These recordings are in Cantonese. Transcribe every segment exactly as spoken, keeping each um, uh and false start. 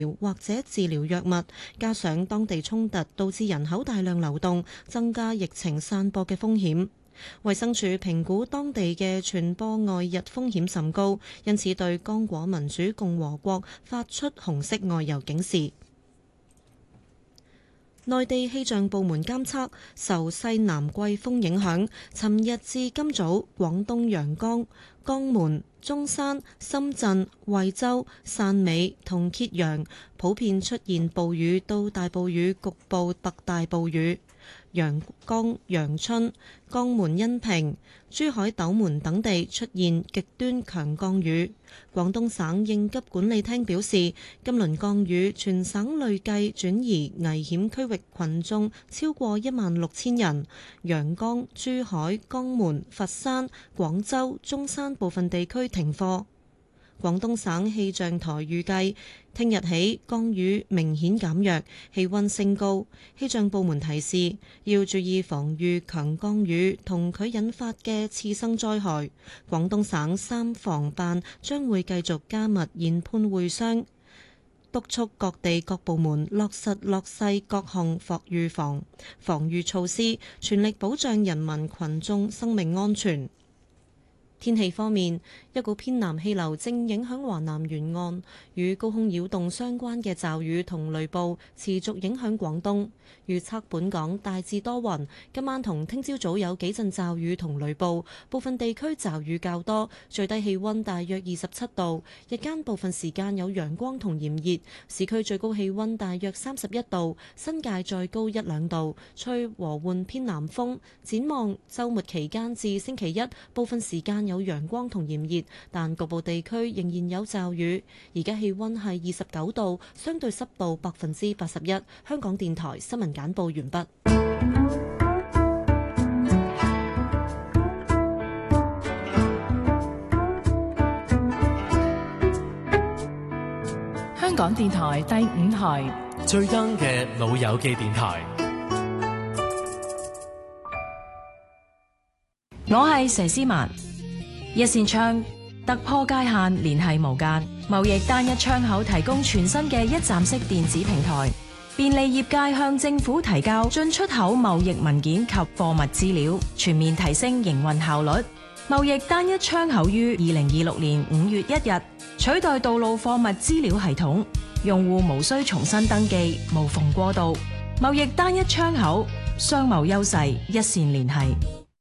或者治療藥物，加上當地衝突導致人口大量流動，增加疫情散播嘅風險。衛生署評估當地嘅傳播外溢風險甚高，因此對剛果民主共和國發出紅色外遊警示。內地氣象部門監測受西南季風影響，尋日至今早廣東陽江、江門、中山、深圳、惠州、汕尾同揭陽普遍出現暴雨到大暴雨，局部特大暴雨。陽江、陽春、江門、恩平、珠海、斗門等地出現極端強降雨。廣東省應急管理廳表示，今輪降雨全省累計轉移危險區域群眾超過一萬六千人。陽江、珠海、江門、佛山、廣州、中山部分地區停課。廣東省氣象台預計，聽日起降雨明顯減弱，氣溫升高。氣象部門提示，要注意防禦強降雨同佢引發嘅次生災害。廣東省三防辦將會繼續加密研判會商，督促各地各部門落實落細各項防預防防禦措施，全力保障人民群眾生命安全。天氣方面，一股偏南氣流正影響華南沿岸，與高空擾動相關嘅驟雨同雷暴持續影響廣東。預測本港大致多雲，今晚同聽朝早有幾陣驟雨同雷暴，部分地區驟雨較多，最低氣溫大約二十七度，日間部分時間有陽光同炎熱，市區最高氣溫大約三十一度，新界再高一兩度，吹和緩偏南風。展望週末期間至星期一，部分時間有陽光同炎熱，但局部地區仍然有驟雨。而家氣溫係二十九度，相對濕度百分之八十一。香港電台新聞簡報完畢。 香港電台第五台最 young 嘅老友記電台。 我係佘詩曼。一線窗突破界限，聯繫無間，貿易單一窗口提供全新嘅一站式電子平台，便利業界向政府提交進出口貿易文件及貨物資料，全面提升營運效率。貿易單一窗口於二零二六年五月一日取代道路貨物資料系統，用戶無需重新登記，無縫過渡。貿易單一窗口，商貿優勢一線聯繫。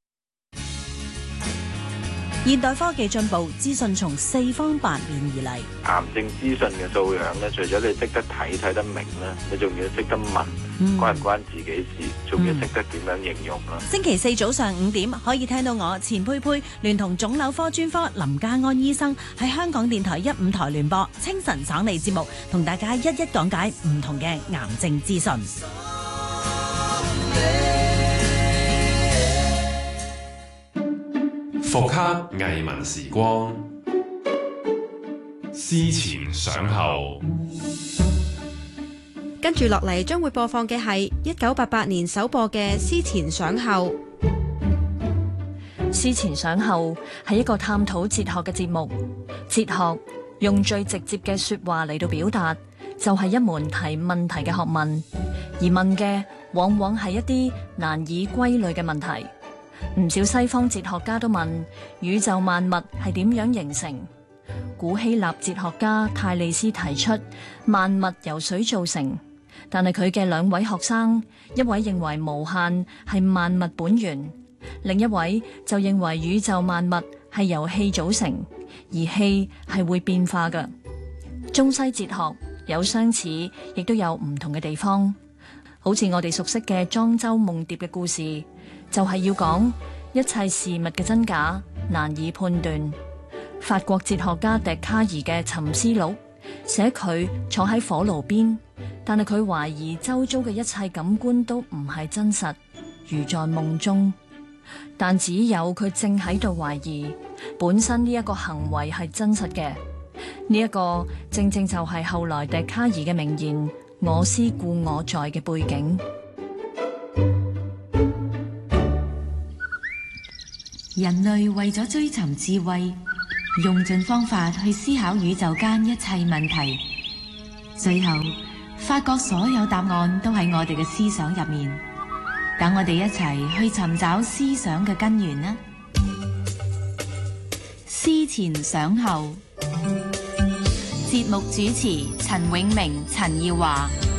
現代科技進步，資訊從四方八面而嚟。 癌症資訊嘅素養咧，除咗你識得睇睇得明咧，你仲要識得問， 嗯、 關唔關自己事，仲要識得點樣形容啦。 星期四早上五點可以聽到我錢佩佩聯同腫瘤科專科林家安醫生喺香港電台一五台聯播清晨爽利節目，同大家一一講解唔同嘅癌症資訊。 復刻藝文時光，思前想後。 跟住落嚟將會播放嘅係一九八八年首播嘅《思前想後》。 思前想後係一個探討哲學嘅節目，哲學用最直接嘅說話嚟到表達，就係一門提問題嘅學問，而問嘅往往係一啲難以歸類嘅問題。唔少西方哲學家都問宇宙萬物係點樣形成。古希臘哲學家泰利斯提出萬物由水造成，但係佢嘅兩位學生，一位認為無限係萬物本源，另一位就認為宇宙萬物係由氣組成，而氣係會變化嘅。中西哲學有相似，亦都有唔同嘅地方。好似我哋熟悉嘅莊周夢蝶嘅故事，就係要講一切事物嘅真假難以判斷。法國哲學家笛卡爾嘅《沉思錄》寫佢坐喺火爐邊，但係佢懷疑周遭嘅一切感官都唔係真實，如在夢中。但只有佢正喺度懷疑本身呢一個行為係真實嘅。呢一個正正就係後來笛卡爾嘅名言我思故我在嘅背景。 人類為咗追尋智慧，用盡方法去思考宇宙間一切問題， 最後發覺所有答案都喺我哋嘅思想入面。等我哋一齊去尋找思想嘅根源啦。思前想後，節目主持陳永明、陳耀華。